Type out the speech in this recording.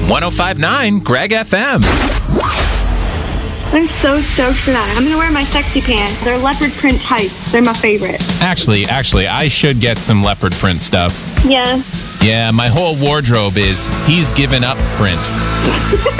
105.9 Greg FM. I'm so stoked for that. I'm going to wear my sexy pants. They're leopard print tights. They're my favorite. Actually, I should get some leopard print stuff. Yeah. Yeah, my whole wardrobe is he's given up print.